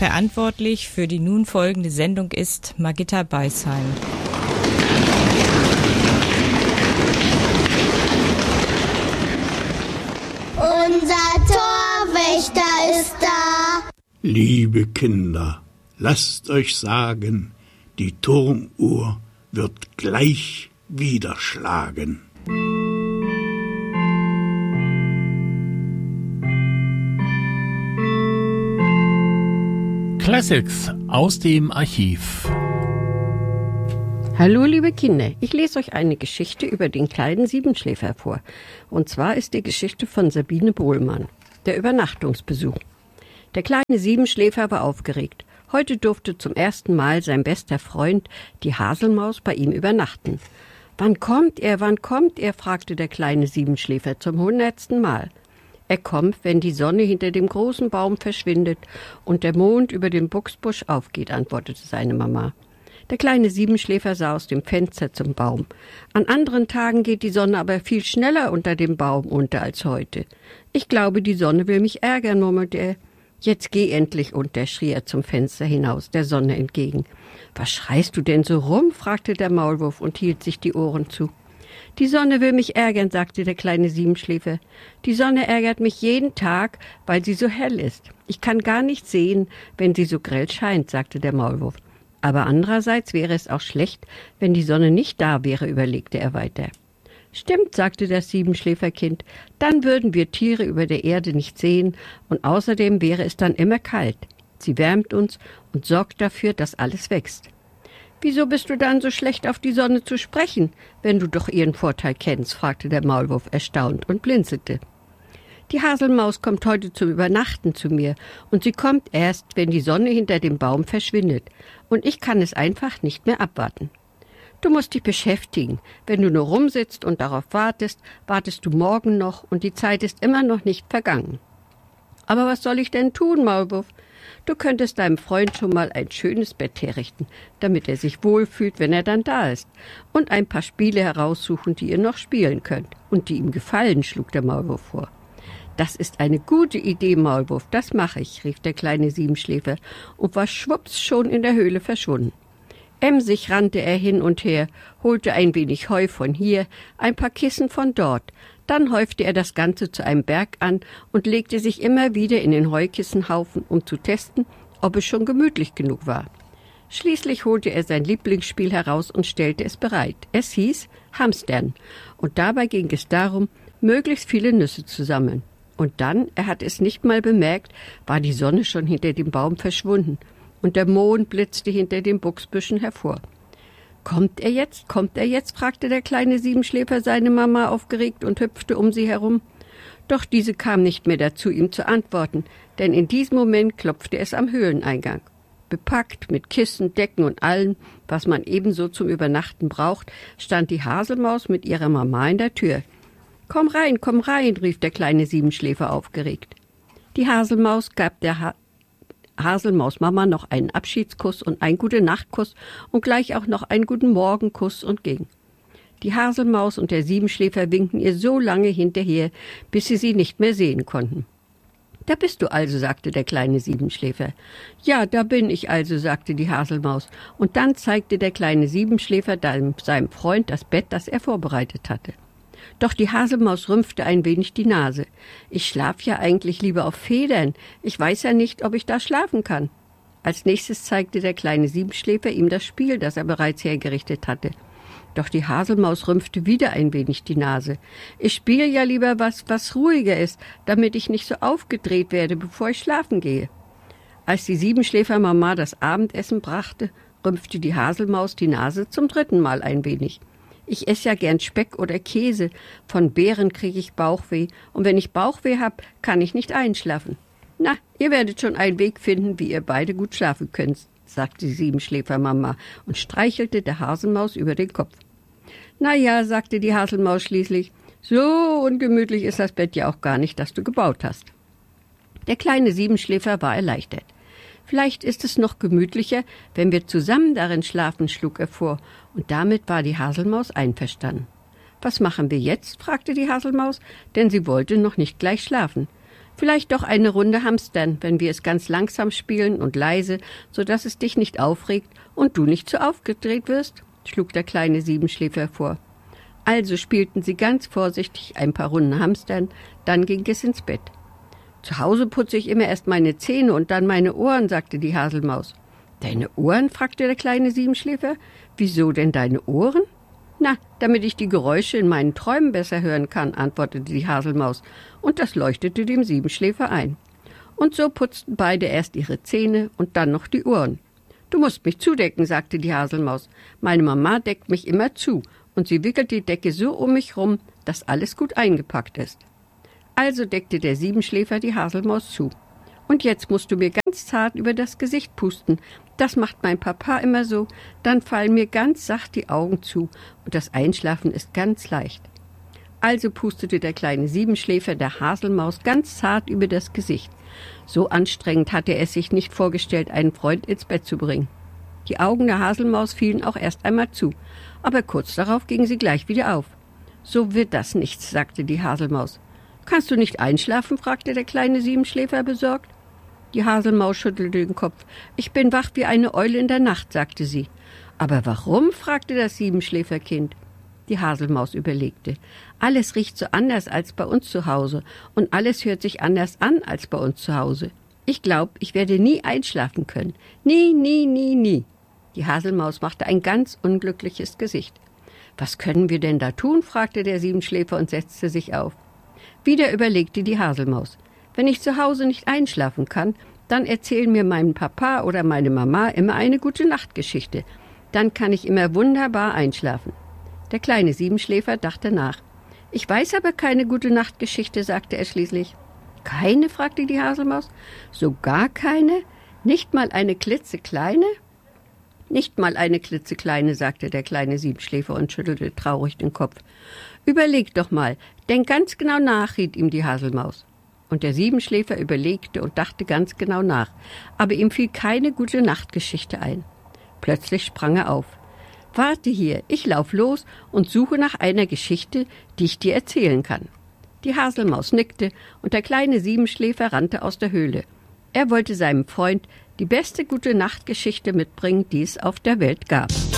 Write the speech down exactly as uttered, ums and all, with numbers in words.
Verantwortlich für die nun folgende Sendung ist Margitta Beisheim. Unser Torwächter ist da. Liebe Kinder, lasst euch sagen, die Turmuhr wird gleich wieder schlagen. Classics aus dem Archiv. Hallo liebe Kinder, ich lese euch eine Geschichte über den kleinen Siebenschläfer vor. Und zwar ist die Geschichte von Sabine Bohlmann, der Übernachtungsbesuch. Der kleine Siebenschläfer war aufgeregt. Heute durfte zum ersten Mal sein bester Freund, die Haselmaus, bei ihm übernachten. »Wann kommt er, wann kommt er?« fragte der kleine Siebenschläfer zum hundertsten Mal. »Er kommt, wenn die Sonne hinter dem großen Baum verschwindet und der Mond über dem Buchsbusch aufgeht«, antwortete seine Mama. Der kleine Siebenschläfer sah aus dem Fenster zum Baum. An anderen Tagen geht die Sonne aber viel schneller unter dem Baum unter als heute. »Ich glaube, die Sonne will mich ärgern«, murmelte er. »Jetzt geh endlich unter«, schrie er zum Fenster hinaus, der Sonne entgegen. »Was schreist du denn so rum?« fragte der Maulwurf und hielt sich die Ohren zu. »Die Sonne will mich ärgern«, sagte der kleine Siebenschläfer. »Die Sonne ärgert mich jeden Tag, weil sie so hell ist. Ich kann gar nicht sehen, wenn sie so grell scheint«, sagte der Maulwurf. »Aber andererseits wäre es auch schlecht, wenn die Sonne nicht da wäre«, überlegte er weiter. »Stimmt«, sagte das Siebenschläferkind, »dann würden wir Tiere über der Erde nicht sehen und außerdem wäre es dann immer kalt. Sie wärmt uns und sorgt dafür, dass alles wächst.« »Wieso bist du dann so schlecht auf die Sonne zu sprechen, wenn du doch ihren Vorteil kennst?« fragte der Maulwurf erstaunt und blinzelte. »Die Haselmaus kommt heute zum Übernachten zu mir und sie kommt erst, wenn die Sonne hinter dem Baum verschwindet und ich kann es einfach nicht mehr abwarten. Du musst dich beschäftigen. Wenn du nur rumsitzt und darauf wartest, wartest du morgen noch und die Zeit ist immer noch nicht vergangen.« »Aber was soll ich denn tun, Maulwurf? Du könntest deinem Freund schon mal ein schönes Bett herrichten, damit er sich wohlfühlt, wenn er dann da ist, und ein paar Spiele heraussuchen, die ihr noch spielen könnt und die ihm gefallen«, schlug der Maulwurf vor. »Das ist eine gute Idee, Maulwurf, das mache ich«, rief der kleine Siebenschläfer und war schwupps schon in der Höhle verschwunden. Emsig rannte er hin und her, holte ein wenig Heu von hier, ein paar Kissen von dort. Dann häufte er das Ganze zu einem Berg an und legte sich immer wieder in den Heukissenhaufen, um zu testen, ob es schon gemütlich genug war. Schließlich holte er sein Lieblingsspiel heraus und stellte es bereit. Es hieß Hamstern und dabei ging es darum, möglichst viele Nüsse zu sammeln. Und dann, er hatte es nicht mal bemerkt, war die Sonne schon hinter dem Baum verschwunden und der Mond blitzte hinter den Buchsbüschen hervor. »Kommt er jetzt, kommt er jetzt?« fragte der kleine Siebenschläfer seine Mama aufgeregt und hüpfte um sie herum. Doch diese kam nicht mehr dazu, ihm zu antworten, denn in diesem Moment klopfte es am Höhleneingang. Bepackt mit Kissen, Decken und allem, was man ebenso zum Übernachten braucht, stand die Haselmaus mit ihrer Mama in der Tür. »Komm rein, komm rein«, rief der kleine Siebenschläfer aufgeregt. Die Haselmaus gab der ha- Haselmaus-Mama noch einen Abschiedskuss und einen Gute-Nacht-Kuss und gleich auch noch einen Guten-Morgen-Kuss und ging. Die Haselmaus und der Siebenschläfer winkten ihr so lange hinterher, bis sie sie nicht mehr sehen konnten. »Da bist du also«, sagte der kleine Siebenschläfer. »Ja, da bin ich also«, sagte die Haselmaus, und dann zeigte der kleine Siebenschläfer seinem Freund das Bett, das er vorbereitet hatte. Doch die Haselmaus rümpfte ein wenig die Nase. »Ich schlaf ja eigentlich lieber auf Federn. Ich weiß ja nicht, ob ich da schlafen kann.« Als nächstes zeigte der kleine Siebenschläfer ihm das Spiel, das er bereits hergerichtet hatte. Doch die Haselmaus rümpfte wieder ein wenig die Nase. »Ich spiele ja lieber was, was ruhiger ist, damit ich nicht so aufgedreht werde, bevor ich schlafen gehe.« Als die Siebenschläfer-Mama das Abendessen brachte, rümpfte die Haselmaus die Nase zum dritten Mal ein wenig. »Ich esse ja gern Speck oder Käse. Von Beeren kriege ich Bauchweh. Und wenn ich Bauchweh hab, kann ich nicht einschlafen.« »Na, ihr werdet schon einen Weg finden, wie ihr beide gut schlafen könnt«, sagte die Siebenschläfer-Mama und streichelte der Haselmaus über den Kopf. »Na ja«, sagte die Haselmaus schließlich, »so ungemütlich ist das Bett ja auch gar nicht, das du gebaut hast.« Der kleine Siebenschläfer war erleichtert. »Vielleicht ist es noch gemütlicher, wenn wir zusammen darin schlafen«, schlug er vor, und damit war die Haselmaus einverstanden. »Was machen wir jetzt?«, fragte die Haselmaus, denn sie wollte noch nicht gleich schlafen. Vielleicht doch eine Runde hamstern, wenn wir es ganz langsam spielen und leise, so dass es dich nicht aufregt und du nicht so aufgedreht wirst, schlug der kleine Siebenschläfer vor. Also spielten sie ganz vorsichtig ein paar Runden hamstern, dann ging es ins Bett. Zu Hause putze ich immer erst meine Zähne und dann meine Ohren, sagte die Haselmaus. Deine Ohren? Fragte der kleine Siebenschläfer. Wieso denn deine Ohren? Na, damit ich die Geräusche in meinen Träumen besser hören kann, antwortete die Haselmaus, und das leuchtete dem Siebenschläfer ein. Und so putzten beide erst ihre Zähne und dann noch die Ohren. Du musst mich zudecken, sagte die Haselmaus. Meine Mama deckt mich immer zu, und sie wickelt die Decke so um mich rum, dass alles gut eingepackt ist. Also deckte der Siebenschläfer die Haselmaus zu. Und jetzt musst du mir ganz zart über das Gesicht pusten. Das macht mein Papa immer so. Dann fallen mir ganz sacht die Augen zu und das Einschlafen ist ganz leicht. Also pustete der kleine Siebenschläfer der Haselmaus ganz zart über das Gesicht. So anstrengend hatte er es sich nicht vorgestellt, einen Freund ins Bett zu bringen. Die Augen der Haselmaus fielen auch erst einmal zu, aber kurz darauf gingen sie gleich wieder auf. So wird das nichts, sagte die Haselmaus. Kannst du nicht einschlafen? Fragte der kleine Siebenschläfer besorgt. Die Haselmaus schüttelte den Kopf. Ich bin wach wie eine Eule in der Nacht, sagte sie. Aber warum? Fragte das Siebenschläferkind. Die Haselmaus überlegte. Alles riecht so anders als bei uns zu Hause und alles hört sich anders an als bei uns zu Hause. Ich glaube, ich werde nie einschlafen können. Nie, nie, nie, nie. Die Haselmaus machte ein ganz unglückliches Gesicht. Was können wir denn da tun? Fragte der Siebenschläfer und setzte sich auf. Wieder überlegte die Haselmaus. Wenn ich zu Hause nicht einschlafen kann, dann erzählen mir mein Papa oder meine Mama immer eine gute Nachtgeschichte. Dann kann ich immer wunderbar einschlafen. Der kleine Siebenschläfer dachte nach. Ich weiß aber keine gute Nachtgeschichte, sagte er schließlich. Keine? Fragte die Haselmaus. So gar keine? Nicht mal eine klitzekleine? Nicht mal eine klitzekleine, sagte der kleine Siebenschläfer und schüttelte traurig den Kopf. Überleg doch mal, denk ganz genau nach, riet ihm die Haselmaus. Und der Siebenschläfer überlegte und dachte ganz genau nach, aber ihm fiel keine gute Nachtgeschichte ein. Plötzlich sprang er auf. Warte hier, ich lauf los und suche nach einer Geschichte, die ich dir erzählen kann. Die Haselmaus nickte und der kleine Siebenschläfer rannte aus der Höhle. Er wollte seinem Freund die beste gute Nachtgeschichte mitbringen, die es auf der Welt gab.